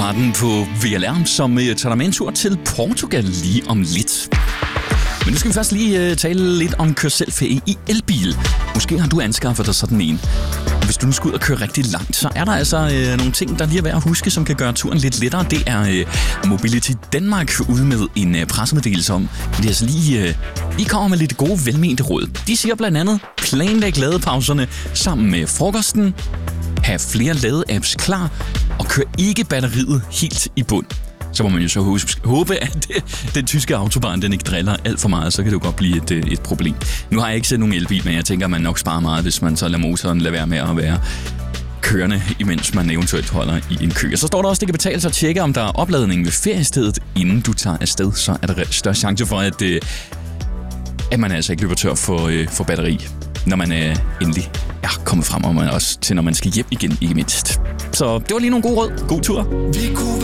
Farten på VLR, som tager dig med en tur til Portugal lige om lidt. Men nu skal vi først lige tale lidt om kør-selv-ferie i elbil. Måske har du anskaffet dig sådan en. Hvis du nu skal ud og køre rigtig langt, så er der altså nogle ting, der lige er værd at huske, som kan gøre turen lidt lettere. Det er Mobility Danmark ude med en pressemeddelelse om, at de altså lige kommer med lidt gode, velmente råd. De siger blandt andet, planlæg ladepauserne sammen med frokosten, have flere ladeapps klar, og kør ikke batteriet helt i bund. Så må man jo så håbe, at den tyske autobahn den ikke driller alt for meget, så kan det jo godt blive et problem. Nu har jeg ikke set nogen elbil, men jeg tænker, at man nok sparer meget, hvis man så lader motoren lade være med at være kørende, imens man eventuelt holder i en kø. Og så står der også, at det kan betale sig at tjekke, om der er opladning ved feriestedet, inden du tager afsted. Så er der større chance for, at man altså ikke løber tør for batteri, når man endelig er kommet frem, og man også til, når man skal hjem igen, ikke mindst. Så det var lige nogle gode råd. God tur.